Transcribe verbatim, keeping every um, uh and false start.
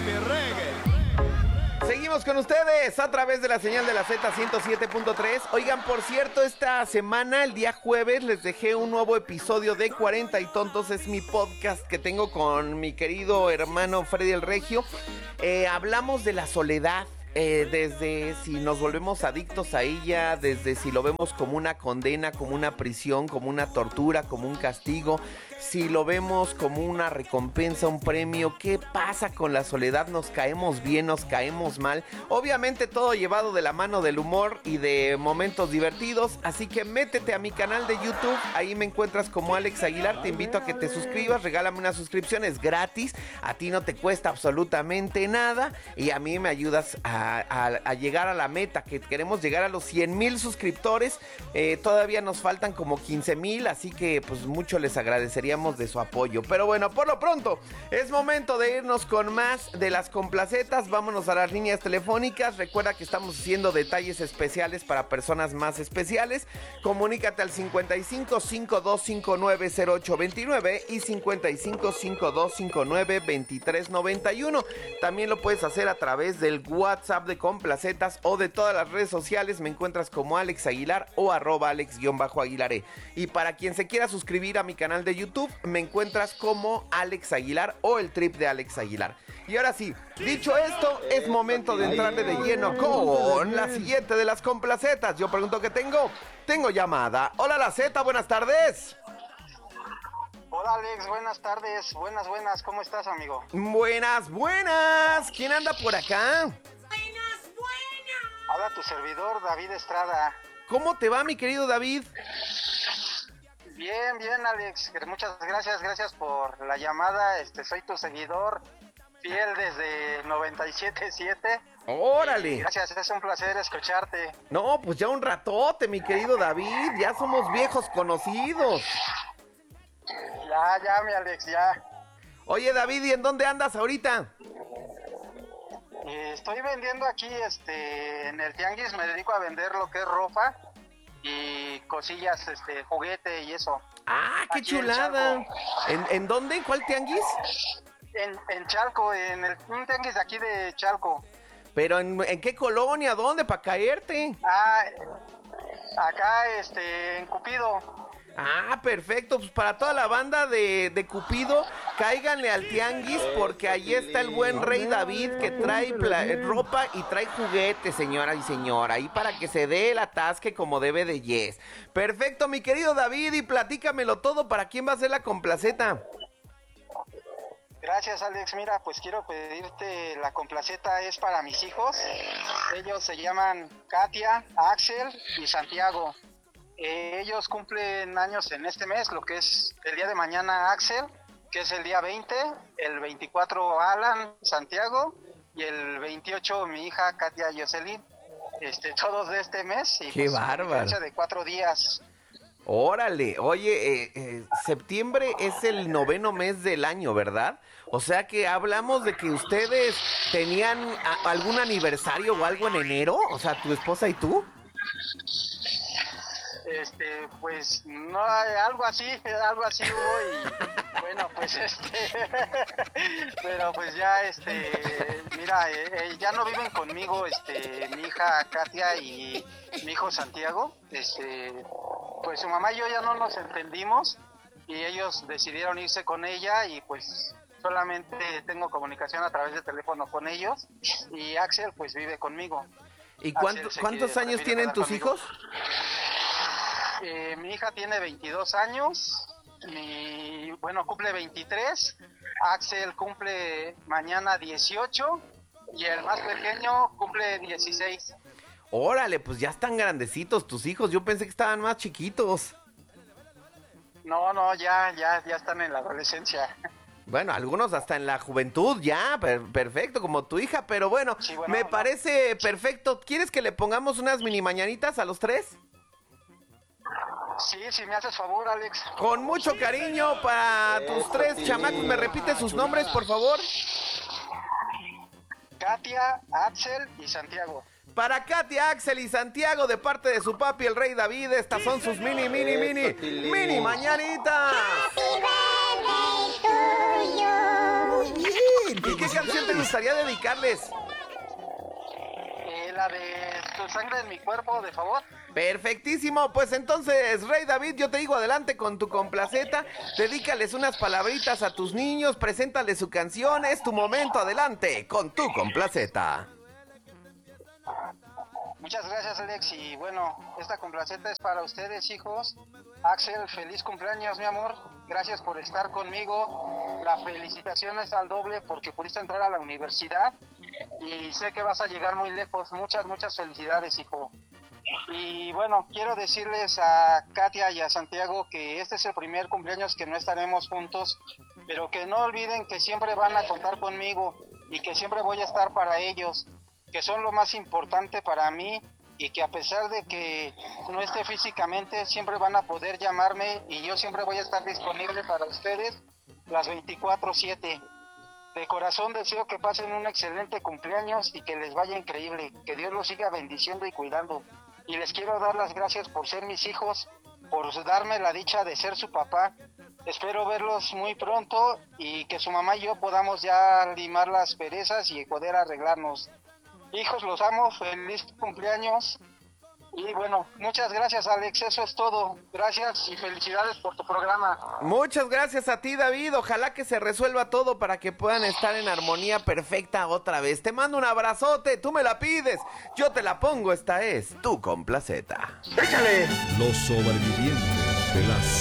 mi reggae. Seguimos con ustedes a través de la señal de la Z ciento siete punto tres. Oigan, por cierto, esta semana, el día jueves, les dejé un nuevo episodio de cuarenta y Tontos. Es mi podcast que tengo con mi querido hermano Freddy el Regio. Eh, hablamos de la soledad. Eh, desde si nos volvemos adictos a ella, desde si lo vemos como una condena, como una prisión, como una tortura, como un castigo, si lo vemos como una recompensa, un premio. ¿Qué pasa con la soledad? ¿Nos caemos bien, nos caemos mal? Obviamente todo llevado de la mano del humor y de momentos divertidos, así que métete a mi canal de YouTube, ahí me encuentras como Alex Aguilar. Te invito a que te suscribas, regálame una suscripción, es gratis, a ti no te cuesta absolutamente nada y a mí me ayudas a A, a, a llegar a la meta, que queremos llegar a los cien mil suscriptores. eh, Todavía nos faltan como quince mil, así que pues mucho les agradeceríamos de su apoyo. Pero bueno, por lo pronto es momento de irnos con más de las complacetas. Vámonos a las líneas telefónicas. Recuerda que estamos haciendo detalles especiales para personas más especiales. Comunícate al cincuenta y cinco, cincuenta y dos cincuenta y nueve, cero ocho veintinueve y cincuenta y cinco, cincuenta y dos cincuenta y nueve, veintitrés noventa y uno. También lo puedes hacer a través del WhatsApp de Complacetas o de todas las redes sociales. Me encuentras como Alex Aguilar o arroba Alex-Aguilaré. Y para quien se quiera suscribir a mi canal de YouTube, me encuentras como Alex Aguilar o el trip de Alex Aguilar. Y ahora sí, dicho esto, es momento de entrarle de lleno con la siguiente de las complacetas. Yo pregunto qué tengo. Tengo llamada. Hola, la Z, buenas tardes. Hola Alex, buenas tardes, buenas, buenas, ¿cómo estás, amigo? Buenas, buenas. ¿Quién anda por acá? Buenas, buenas. Habla tu servidor, David Estrada. ¿Cómo te va, mi querido David? Bien, bien, Alex, muchas gracias, gracias por la llamada. Este, soy tu seguidor, fiel desde noventa y siete punto siete. ¡Órale! Gracias, es un placer escucharte. No, pues ya un ratote, mi querido David. Ya somos viejos conocidos. Ya, ya, mi Alex, ya. Oye, David, ¿y en dónde andas ahorita? Eh, estoy vendiendo aquí, este, en el tianguis, me dedico a vender lo que es ropa y cosillas, este, juguete y eso. ¡Ah, qué Aquí en chulada! Chalco. ¿En, ¿En dónde? ¿En cuál tianguis? En, en Chalco, en el un tianguis de aquí de Chalco. ¿Pero en, en qué colonia? ¿Dónde? ¿Para caerte? Ah, acá, este, en Cupido. Ah, perfecto. Pues para toda la banda de, de Cupido, cáiganle al tianguis porque ahí está el buen rey David que trae pla- ropa y trae juguetes, señora y señora, ahí para que se dé el atasque como debe de yes. Perfecto, mi querido David, y platícamelo todo. ¿Para quién va a ser la complaceta? Gracias, Alex. Mira, pues quiero pedirte, la complaceta es para mis hijos. Ellos se llaman Katia, Axel y Santiago. Eh, ellos cumplen años en este mes, lo que es el día de mañana Axel, que es el día veinte, el veinticuatro Alan, Santiago, y el veintiocho mi hija Katia Jocelyn, este, todos de este mes. Y ¡qué pues, bárbaro! diferencia de cuatro días. Órale, oye, eh, eh, septiembre es el noveno mes del año, ¿verdad? O sea que hablamos de que ustedes tenían a- algún aniversario o algo en enero, o sea, tu esposa y tú. Este, pues, no, algo así, algo así hubo y bueno, pues este, pero pues ya, este, mira, eh, eh, ya no viven conmigo, este, mi hija Katia y mi hijo Santiago, este, pues su mamá y yo ya no nos entendimos y ellos decidieron irse con ella y pues solamente tengo comunicación a través de teléfono con ellos y Axel pues vive conmigo. ¿Y cuánto, cuántos años tienen tus hijos? Eh, mi hija tiene veintidós años, mi, bueno, cumple veintitrés, Axel cumple mañana dieciocho y el más pequeño cumple dieciséis. Órale, pues ya están grandecitos tus hijos, yo pensé que estaban más chiquitos. No, no, ya, ya, ya están en la adolescencia. Bueno, algunos hasta en la juventud, ya, per- perfecto, como tu hija, pero bueno, Sí, bueno, me no. parece perfecto. ¿Quieres que le pongamos unas mini mañanitas a los tres? Sí, si me haces favor, Alex. Con mucho cariño para tus tres chamacos, ¿me repites sus nombres, por favor? Katia, Axel y Santiago. Para Katia, Axel y Santiago, de parte de su papi, el Rey David, estas son sus mini, mini, mini, mini mañanitas. Happy birthday to you. Muy bien, ¿qué canción te gustaría dedicarles? Eh, la de Tu sangre en mi cuerpo, de favor. Perfectísimo, pues entonces, Rey David, yo te digo, adelante con tu complaceta, dedícales unas palabritas a tus niños, preséntales su canción, es tu momento, adelante, con tu complaceta. Muchas gracias, Alex, y bueno, esta complaceta es para ustedes, hijos. Axel, feliz cumpleaños, mi amor, gracias por estar conmigo, la felicitación es al doble porque pudiste entrar a la universidad y sé que vas a llegar muy lejos, muchas, muchas felicidades, hijo. Y bueno, quiero decirles a Katia y a Santiago que este es el primer cumpleaños que no estaremos juntos, pero que no olviden que siempre van a contar conmigo y que siempre voy a estar para ellos, que son lo más importante para mí y que a pesar de que no esté físicamente, siempre van a poder llamarme y yo siempre voy a estar disponible para ustedes las veinticuatro siete. De corazón deseo que pasen un excelente cumpleaños y que les vaya increíble, que Dios los siga bendiciendo y cuidando. Y les quiero dar las gracias por ser mis hijos, por darme la dicha de ser su papá. Espero verlos muy pronto y que su mamá y yo podamos ya limar las perezas y poder arreglarnos. Hijos, los amo, feliz cumpleaños. Y bueno, muchas gracias, Alex, eso es todo. Gracias y felicidades por tu programa. Muchas gracias a ti, David, ojalá que se resuelva todo para que puedan estar en armonía perfecta otra vez. Te mando un abrazote, tú me la pides, yo te la pongo, esta es tu complaceta. ¡Échale! Los sobrevivientes de las